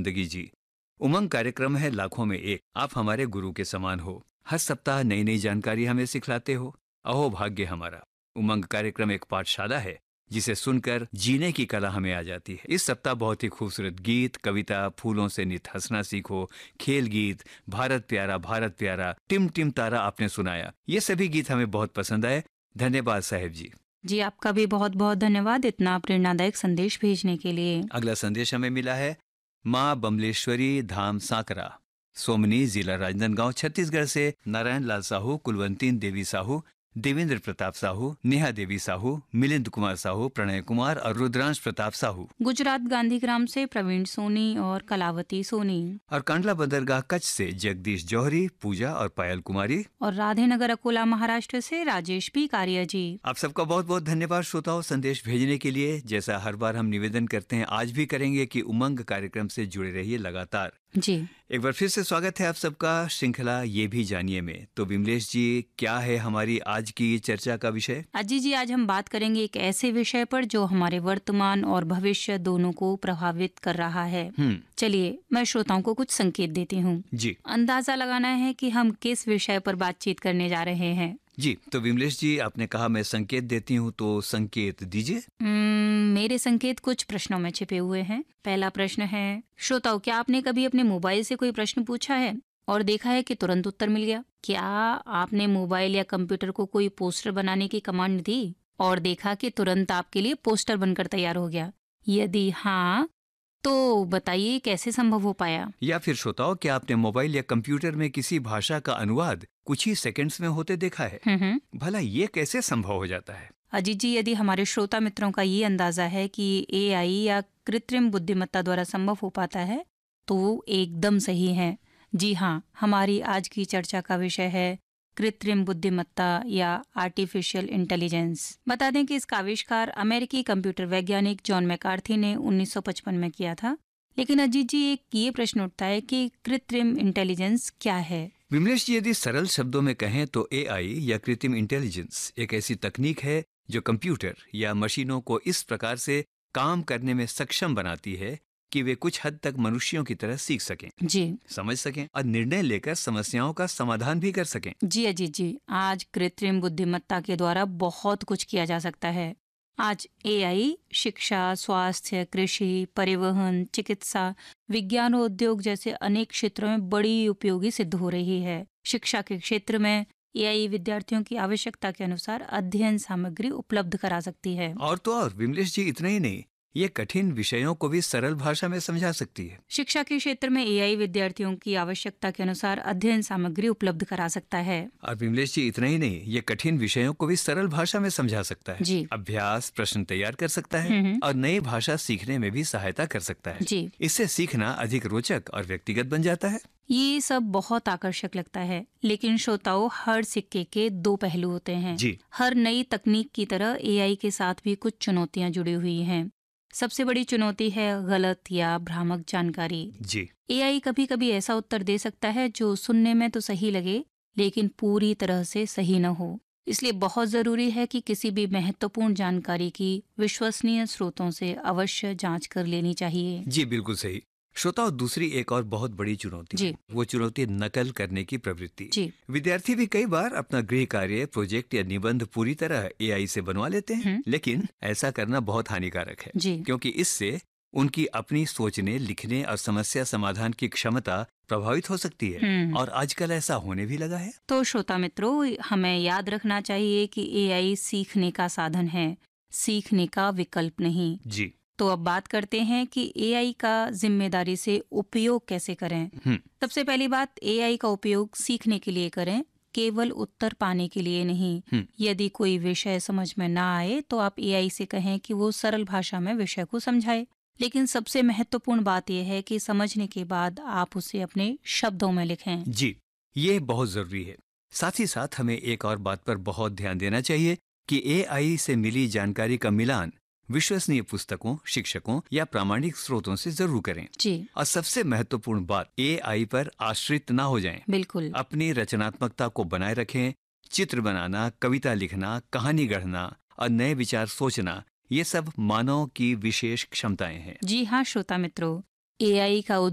जिंदगी जी। उमंग कार्यक्रम है लाखों में एक। आप हमारे गुरु के समान हो। हर सप्ताह नई नई जानकारी हमें सिखलाते हो। अहो भाग्य हमारा। उमंग कार्यक्रम एक पाठशाला है जिसे सुनकर जीने की कला हमें आ जाती है। इस सप्ताह बहुत ही खूबसूरत गीत, कविता, फूलों से नित हंसना सीखो, खेल गीत, भारत प्यारा, टिम टिम तारा आपने सुनाया। ये सभी गीत हमें बहुत पसंद आए। धन्यवाद साहेब जी। जी आपका भी बहुत बहुत धन्यवाद इतना प्रेरणादायक संदेश भेजने के लिए। अगला संदेश हमें मिला है माँ बमलेश्वरी धाम सांकरा, सोमनी, जिला राजनांदगांव, छत्तीसगढ़ से नारायण लाल साहू, कुलवंतीन देवी साहू, देवेंद्र प्रताप साहू, नेहा देवी साहू, मिलिंद कुमार साहू, प्रणय कुमार और रुद्रांश प्रताप साहू। गुजरात गांधीग्राम से प्रवीण सोनी और कलावती सोनी। और कांडला बंदरगाह कच्छ से जगदीश जौहरी, पूजा और पायल कुमारी। और राधेनगर अकोला महाराष्ट्र से राजेश पी कारिया जी। आप सबका बहुत बहुत धन्यवाद श्रोताओं संदेश भेजने के लिए। जैसा हर बार हम निवेदन करते हैं, आज भी करेंगे कि उमंग कार्यक्रम से जुड़े रहिए लगातार। जी एक बार फिर से स्वागत है आप सबका श्रृंखला ये भी जानिए में। तो विमलेश जी, क्या है हमारी आज की चर्चा का विषय? अजी जी, आज हम बात करेंगे एक ऐसे विषय पर जो हमारे वर्तमान और भविष्य दोनों को प्रभावित कर रहा है। चलिए मैं श्रोताओं को कुछ संकेत देती हूँ जी। अंदाजा लगाना है कि हम किस विषय पर बातचीत करने जा रहे हैं। जी, तो विमलेश जी आपने कहा मैं संकेत देती हूँ, तो संकेत दीजिए। मेरे संकेत कुछ प्रश्नों में छिपे हुए हैं। पहला प्रश्न है, श्रोताओं क्या आपने कभी अपने मोबाइल से कोई प्रश्न पूछा है और देखा है कि तुरंत उत्तर मिल गया? क्या आपने मोबाइल या कंप्यूटर को कोई पोस्टर बनाने की कमांड दी और देखा कि तुरंत आपके लिए पोस्टर बनकर तैयार हो गया? यदि हाँ तो बताइए कैसे संभव हो पाया? या फिर श्रोताओं, क्या आपने मोबाइल या कंप्यूटर में किसी भाषा का अनुवाद कुछ ही सेकंड्स में होते देखा है? भला ये कैसे संभव हो जाता है? अजीत जी, यदि हमारे श्रोता मित्रों का ये अंदाजा है कि एआई या कृत्रिम बुद्धिमत्ता द्वारा संभव हो पाता है तो वो एकदम सही है। जी हाँ, हमारी आज की चर्चा का विषय है कृत्रिम बुद्धिमत्ता या आर्टिफिशियल इंटेलिजेंस। बता दें कि इसका आविष्कार अमेरिकी कंप्यूटर वैज्ञानिक जॉन मैकार्थी ने 1955 में किया था। लेकिन अजीत जी, एक ये प्रश्न उठता है कि कृत्रिम इंटेलिजेंस क्या है? विमलेश जी, यदि सरल शब्दों में कहें तो एआई या कृत्रिम इंटेलिजेंस एक ऐसी तकनीक है जो कंप्यूटर या मशीनों को इस प्रकार से काम करने में सक्षम बनाती है कि वे कुछ हद तक मनुष्यों की तरह सीख सकें, जी, समझ सकें और निर्णय लेकर समस्याओं का समाधान भी कर सकें। जी अजीत जी, आज कृत्रिम बुद्धिमत्ता के द्वारा बहुत कुछ किया जा सकता है। आज एआई शिक्षा, स्वास्थ्य, कृषि, परिवहन, चिकित्सा, विज्ञान और उद्योग जैसे अनेक क्षेत्रों में बड़ी उपयोगी सिद्ध हो रही है। शिक्षा के क्षेत्र में एआई विद्यार्थियों की आवश्यकता के अनुसार अध्ययन सामग्री उपलब्ध करा सकती है। और तो और विमलेश जी, इतना ही नहीं, ये कठिन विषयों को भी सरल भाषा में समझा सकती है। शिक्षा के क्षेत्र में एआई विद्यार्थियों की आवश्यकता के अनुसार अध्ययन सामग्री उपलब्ध करा सकता है। और विमलेश जी, इतना ही नहीं, ये कठिन विषयों को भी सरल भाषा में समझा सकता है। जी। अभ्यास प्रश्न तैयार कर सकता है और नई भाषा सीखने में भी सहायता कर सकता है। जी। इससे सीखना अधिक रोचक और व्यक्तिगत बन जाता है। ये सब बहुत आकर्षक लगता है, लेकिन श्रोताओं, हर सिक्के के दो पहलू होते हैं। जी। हर नई तकनीक की तरह एआई के साथ भी कुछ चुनौतियां जुड़ी हुई हैं। सबसे बड़ी चुनौती है गलत या भ्रामक जानकारी। जी। एआई कभी कभी ऐसा उत्तर दे सकता है जो सुनने में तो सही लगे लेकिन पूरी तरह से सही न हो। इसलिए बहुत जरूरी है कि किसी भी महत्वपूर्ण जानकारी की विश्वसनीय स्रोतों से अवश्य जांच कर लेनी चाहिए। जी बिल्कुल सही। श्रोताओं, दूसरी एक और बहुत बड़ी चुनौती जी। है, वो चुनौती नकल करने की प्रवृत्ति। जी। विद्यार्थी भी कई बार अपना गृह कार्य, प्रोजेक्ट या निबंध पूरी तरह एआई से बनवा लेते हैं, लेकिन ऐसा करना बहुत हानिकारक है। जी। क्योंकि इससे उनकी अपनी सोचने, लिखने और समस्या समाधान की क्षमता प्रभावित हो सकती है और आजकल ऐसा होने भी लगा है। तो श्रोता मित्रों, हमें याद रखना चाहिए कि एआई सीखने का साधन है, सीखने का विकल्प नहीं। जी। तो अब बात करते हैं कि एआई का जिम्मेदारी से उपयोग कैसे करें। सबसे पहली बात, एआई का उपयोग सीखने के लिए करें, केवल उत्तर पाने के लिए नहीं। यदि कोई विषय समझ में ना आए तो आप एआई से कहें कि वो सरल भाषा में विषय को समझाए। लेकिन सबसे महत्वपूर्ण बात यह है कि समझने के बाद आप उसे अपने शब्दों में लिखें। जी, ये बहुत जरूरी है। साथ ही साथ हमें एक और बात पर बहुत ध्यान देना चाहिए कि एआई से मिली जानकारी का मिलान विश्वसनीय पुस्तकों, शिक्षकों या प्रामाणिक स्रोतों से जरूर करें। जी। और सबसे महत्वपूर्ण बात, एआई पर आश्रित ना हो जाएं। बिल्कुल। अपनी रचनात्मकता को बनाए रखें। चित्र बनाना, कविता लिखना, कहानी गढ़ना और नए विचार सोचना, ये सब मानव की विशेष क्षमताएं हैं। जी हाँ श्रोता मित्रों, एआई का